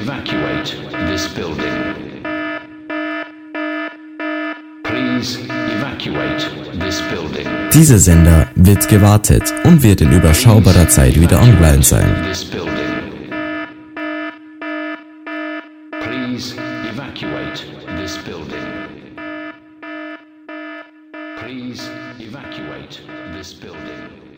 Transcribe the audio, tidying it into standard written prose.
evacuate this building. Please evacuate this building. Dieser Sender wird gewartet und wird in überschaubarer Zeit wieder online sein. This building. Please evacuate this building. Please evacuate this building.